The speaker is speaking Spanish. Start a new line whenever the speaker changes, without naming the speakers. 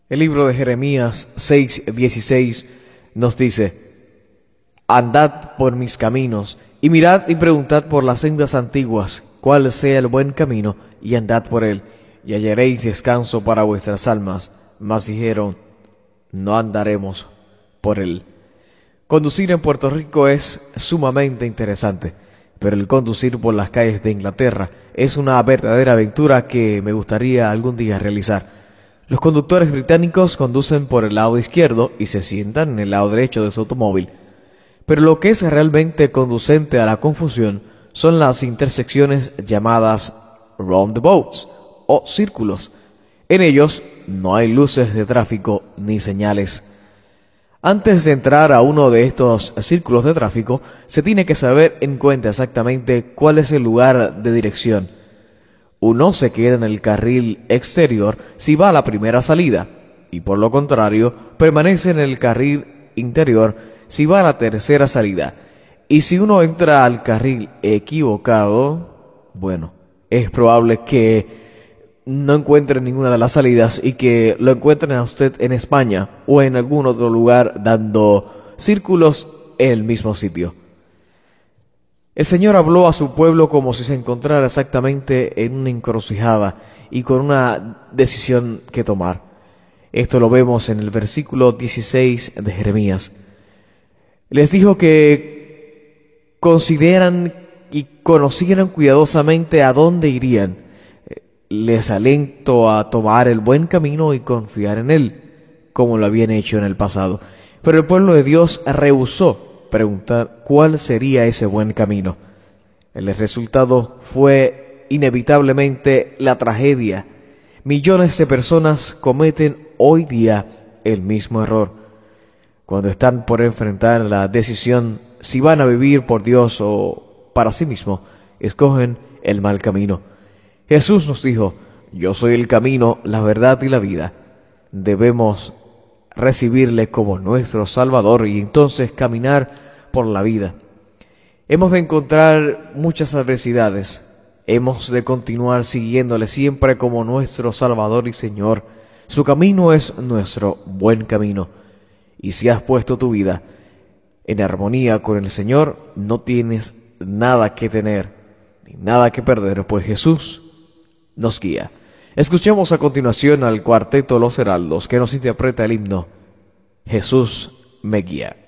El libro de Jeremías 6:16 nos dice: Andad por mis caminos, y mirad y preguntad por las sendas antiguas, cuál sea el buen camino, y andad por él, y hallaréis descanso para vuestras almas. Mas dijeron: no andaremos por él. Conducir en Puerto Rico es sumamente interesante, pero el conducir por las calles de Inglaterra es una verdadera aventura que me gustaría algún día realizar. Los conductores británicos conducen por el lado izquierdo y se sientan en el lado derecho de su automóvil. Pero lo que es realmente conducente a la confusión son las intersecciones llamadas roundabouts o círculos. En ellos no hay luces de tráfico ni señales. Antes de entrar a uno de estos círculos de tráfico, se tiene que saber en cuenta exactamente cuál es el lugar de dirección. Uno se queda en el carril exterior si va a la primera salida, y por lo contrario, permanece en el carril interior si va a la tercera salida. Y si uno entra al carril equivocado, bueno, es probable que no encuentre ninguna de las salidas y que lo encuentren a usted en España o en algún otro lugar dando círculos en el mismo sitio. El Señor habló a su pueblo como si se encontrara exactamente en una encrucijada y con una decisión que tomar. Esto lo vemos en el versículo 16 de Jeremías. Les dijo que consideran y conocieran cuidadosamente a dónde irían. Les alento a tomar el buen camino y confiar en él, como lo habían hecho en el pasado. Pero el pueblo de Dios rehusó preguntar cuál sería ese buen camino. El resultado fue inevitablemente la tragedia. Millones de personas cometen hoy día el mismo error. Cuando están por enfrentar la decisión si van a vivir por Dios o para sí mismo, escogen el mal camino. Jesús nos dijo: yo soy el camino, la verdad y la vida. Debemos recibirle como nuestro Salvador y entonces caminar por la vida. Hemos de encontrar muchas adversidades. Hemos de continuar siguiéndole siempre como nuestro Salvador y Señor. Su camino es nuestro buen camino. Y si has puesto tu vida en armonía con el Señor, no tienes nada que tener ni nada que perder, pues Jesús nos guía. Escuchemos a continuación al cuarteto Los Heraldos, que nos interpreta el himno Jesús me guía.